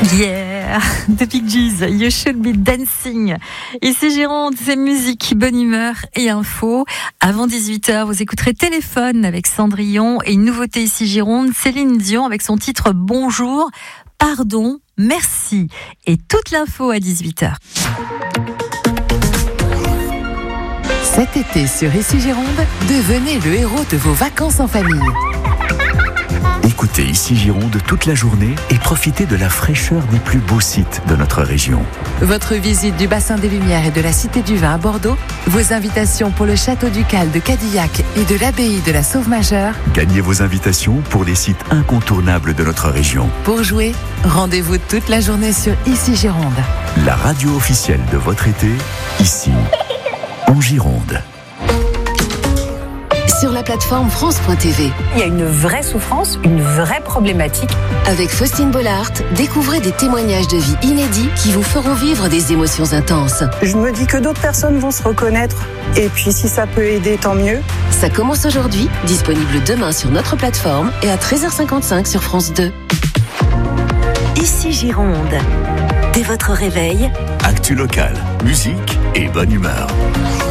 Yeah, The Bee Gees, You Should Be Dancing. Ici Gironde, c'est musique, bonne humeur et info. Avant 18h, vous écouterez Téléphone avec Cendrillon et une nouveauté ici Gironde, Céline Dion avec son titre Bonjour, pardon, merci. Et toute l'info à 18h. Cet été sur Ici Gironde, devenez le héros de vos vacances en famille. Écoutez Ici Gironde toute la journée et profitez de la fraîcheur des plus beaux sites de notre région. Votre visite du bassin des Lumières et de la Cité du Vin à Bordeaux, vos invitations pour le château ducal de Cadillac et de l'abbaye de la Sauve-Majeure. Gagnez vos invitations pour des sites incontournables de notre région. Pour jouer, rendez-vous toute la journée sur Ici Gironde. La radio officielle de votre été, ici, en Gironde. Sur la plateforme France.tv. Il y a une vraie souffrance, une vraie problématique. Avec Faustine Bollard, découvrez des témoignages de vie inédits qui vous feront vivre des émotions intenses. Je me dis que d'autres personnes vont se reconnaître. Et puis si ça peut aider, tant mieux. Ça commence aujourd'hui, disponible demain sur notre plateforme et à 13h55 sur France 2. Ici Gironde. Dès votre réveil, Actu local, musique et bonne humeur.